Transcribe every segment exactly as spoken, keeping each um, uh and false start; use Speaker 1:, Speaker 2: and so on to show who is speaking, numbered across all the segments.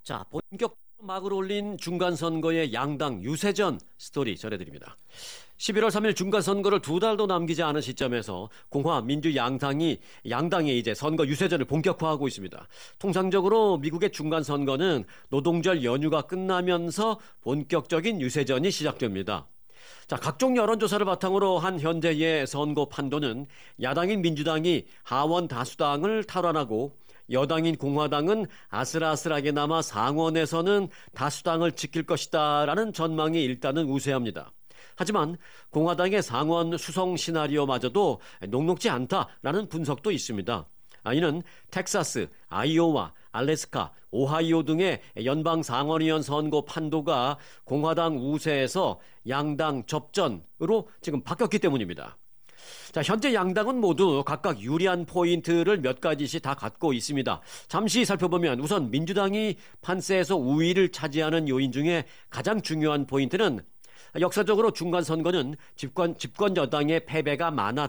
Speaker 1: 자, 본격 막을 올린 중간선거의 양당 유세전 스토리 전해드립니다. 십일월 삼일 중간선거를 두 달도 남기지 않은 시점에서 공화, 민주 양당이 양당이 이제 선거 유세전을 본격화하고 있습니다. 통상적으로 미국의 중간선거는 노동절 연휴가 끝나면서 본격적인 유세전이 시작됩니다. 자, 각종 여론조사를 바탕으로 한 현재의 선거 판도는 야당인 민주당이 하원 다수당을 탈환하고 여당인 공화당은 아슬아슬하게 남아 상원에서는 다수당을 지킬 것이다라는 전망이 일단은 우세합니다. 하지만 공화당의 상원 수성 시나리오마저도 녹록지 않다라는 분석도 있습니다. 이는 텍사스, 아이오와, 알래스카, 오하이오 등의 연방 상원의원 선거 판도가 공화당 우세에서 양당 접전으로 지금 바뀌었기 때문입니다. 자, 현재 양당은 모두 각각 유리한 포인트를 몇 가지씩 다 갖고 있습니다. 잠시 살펴보면 우선 민주당이 판세에서 우위를 차지하는 요인 중에 가장 중요한 포인트는 역사적으로 중간선거는 집권, 집권 여당의 패배가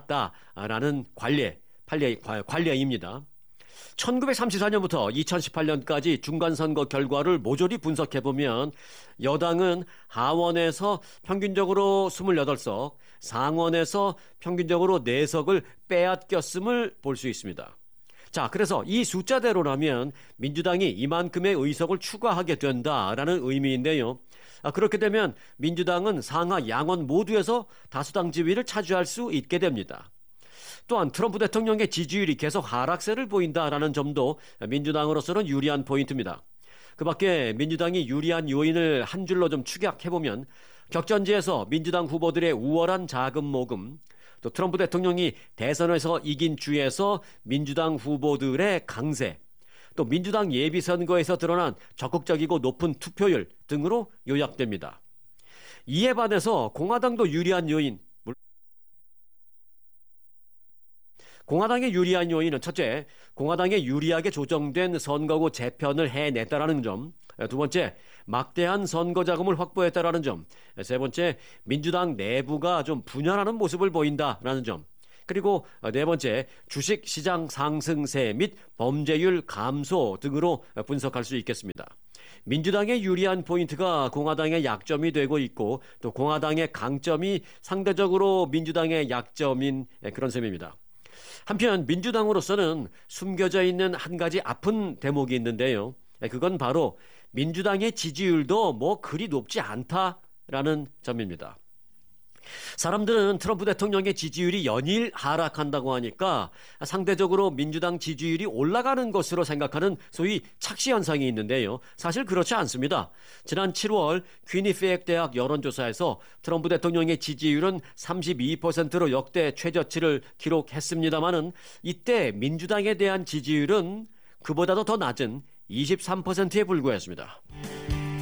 Speaker 1: 많았다라는 관례, 관례, 관례입니다. 천구백삼십사 년부터 이천십팔 년까지 중간선거 결과를 모조리 분석해보면 여당은 하원에서 평균적으로 이십팔 석, 상원에서 평균적으로 네 석을 빼앗겼음을 볼 수 있습니다. 자, 그래서 이 숫자대로라면 민주당이 이만큼의 의석을 추가하게 된다라는 의미인데요. 아, 그렇게 되면 민주당은 상하 양원 모두에서 다수당 지위를 차지할 수 있게 됩니다. 또한 트럼프 대통령의 지지율이 계속 하락세를 보인다라는 점도 민주당으로서는 유리한 포인트입니다. 그 밖에 민주당이 유리한 요인을 한 줄로 좀 축약해보면 격전지에서 민주당 후보들의 우월한 자금 모금, 또 트럼프 대통령이 대선에서 이긴 주에서 민주당 후보들의 강세, 또 민주당 예비선거에서 드러난 적극적이고 높은 투표율 등으로 요약됩니다. 이에 반해서 공화당도 유리한 요인, 공화당의 유리한 요인은 첫째, 공화당에 유리하게 조정된 선거구 재편을 해냈다라는 점, 두 번째, 막대한 선거 자금을 확보했다라는 점, 세 번째, 민주당 내부가 좀 분열하는 모습을 보인다라는 점, 그리고 네 번째, 주식 시장 상승세 및 범죄율 감소 등으로 분석할 수 있겠습니다. 민주당의 유리한 포인트가 공화당의 약점이 되고 있고 또 공화당의 강점이 상대적으로 민주당의 약점인 그런 셈입니다. 한편 민주당으로서는 숨겨져 있는 한 가지 아픈 대목이 있는데요. 그건 바로 민주당의 지지율도 뭐 그리 높지 않다라는 점입니다. 사람들은 트럼프 대통령의 지지율이 연일 하락한다고 하니까 상대적으로 민주당 지지율이 올라가는 것으로 생각하는 소위 착시 현상이 있는데요. 사실 그렇지 않습니다. 지난 칠월 퀴니피액 대학 여론조사에서 트럼프 대통령의 지지율은 삼십이 퍼센트로 역대 최저치를 기록했습니다마는 이때 민주당에 대한 지지율은 그보다도 더 낮은 이십삼 퍼센트에 불과했습니다.